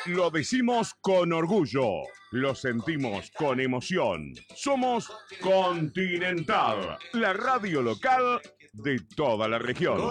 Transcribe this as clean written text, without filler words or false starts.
Lo decimos con orgullo, lo sentimos con emoción. Somos Continental, la radio local de toda la región.